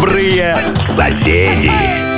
Добрые соседи.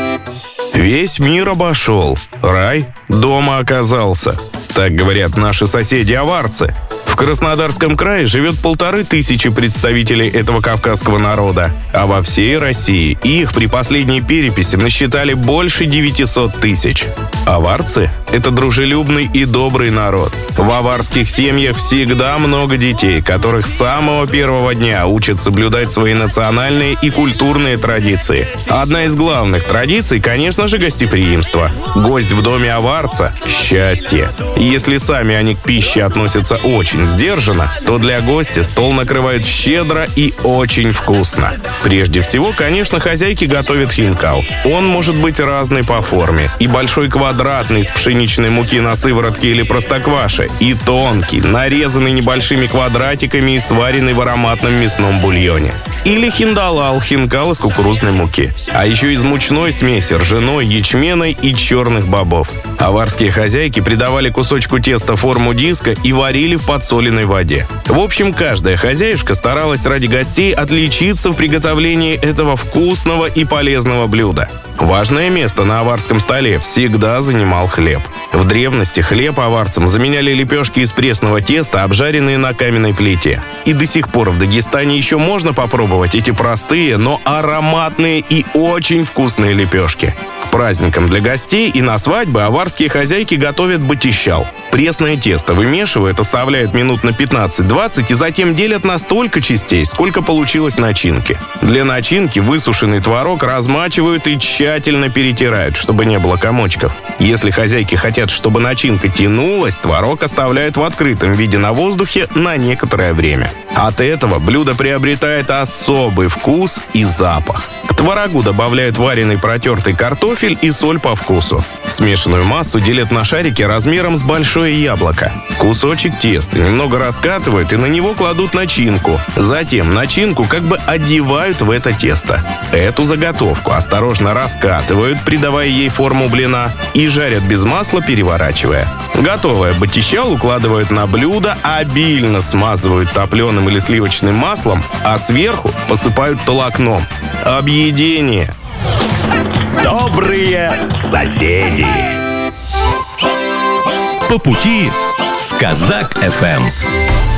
Весь мир обошел, рай дома оказался. Так говорят наши соседи-аварцы. В Краснодарском крае живет 1500 представителей этого кавказского народа, а во всей России их при последней переписи насчитали больше 900 тысяч. Аварцы – это дружелюбный и добрый народ. В аварских семьях всегда много детей, которых с самого первого дня учат соблюдать свои национальные и культурные традиции. Одна из главных традиций, конечно же, гостеприимство. Гость в доме аварца – счастье. Если сами они к пище относятся очень сдержанно, то для гостя стол накрывают щедро и очень вкусно. Прежде всего, конечно, хозяйки готовят хинкал. Он может быть разный по форме. И большой квадратный из пшеничной муки на сыворотке или простокваше, и тонкий, нарезанный небольшими квадратиками и сваренный в ароматном мясном бульоне. Или хиндалал, хинкал из кукурузной муки. А еще из мучной смеси ржаной, ячменной и черных бобов. Аварские хозяйки придавали кусочку теста форму диска и варили в подсоленной воде. В общем, каждая хозяюшка старалась ради гостей отличиться в приготовлении этого вкусного и полезного блюда. Важное место на аварском столе всегда занимал хлеб. В древности хлеб аварцам заменяли лепешки из пресного теста, обжаренные на каменной плите. И до сих пор в Дагестане еще можно попробовать эти простые, но ароматные и очень вкусные лепешки. К праздникам для гостей и на свадьбы аварские хозяйки готовят батищал. Пресное тесто вымешивают, оставляют минут на 15-20 и затем делят на столько частей, сколько получилось начинки. Для начинки высушенный творог размачивают и тщательно перетирают, чтобы не было комочков. Если хозяйки хотят, чтобы начинка тянулась, творог оставляют в открытом виде на воздухе на некоторое время. От этого блюдо приобретает особый вкус и запах. К творогу добавляют вареный протертый картофель и соль по вкусу. Смешанную массу делят на шарики размером с большое яблоко. Кусочек теста немного раскатывают и на него кладут начинку. Затем начинку как бы одевают в это тесто. Эту заготовку осторожно раскатывают, придавая ей форму блина, и жарят без масла, переворачивая. Готовое батищал укладывают на блюдо, обильно смазывают топленым или сливочным маслом, а сверху посыпают толокном. Объедение! Добрые соседи. По пути с Казак ФМ.